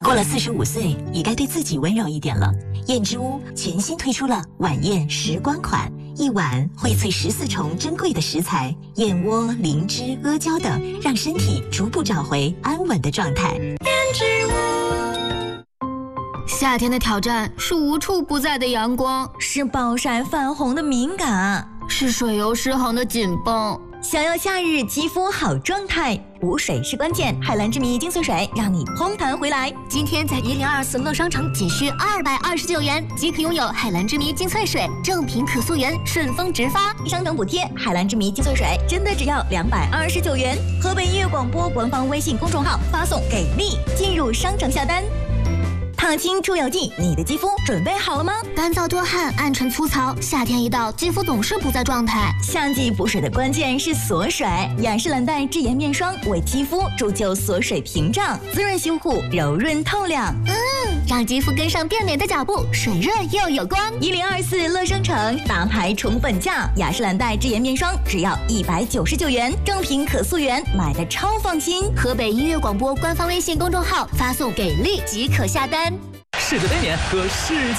过了45岁，也该对自己温柔一点了。燕之屋全新推出了晚宴时光款，一碗荟萃14重珍贵的食材，燕窝、灵芝、阿胶等，让身体逐步找回安稳的状态。燕之屋。 夏天的挑战是无处不在的阳光， 是暴晒泛红的敏感， 是水油失衡的紧绷。 想要夏日肌肤好状态，补水是关键。海蓝之谜精粹水让你嘭弹回来。 今天在1024乐商城仅需229元即可拥有海蓝之谜精粹水，正品可溯源，顺丰直发， 商城补贴。海蓝之谜精粹水真的只要229元。河北音乐广播官方微信公众号发送给力，进入商城下单。烫青出油剂，你的肌肤准备好了吗？ 干燥多汗、暗沉粗糙，夏天一到，肌肤总是不在状态。 夏季补水的关键是锁水，雅诗兰黛智妍面霜为肌肤铸就锁水屏障，滋润修护，柔润透亮。 让肌肤跟上变美的脚步，水润又有光。 1024乐商城大牌宠粉价，雅诗兰黛智妍面霜只要199元，正品可溯源，买的超放心。 河北音乐广播官方微信公众号发送给力即可下单。 世界杯年和世界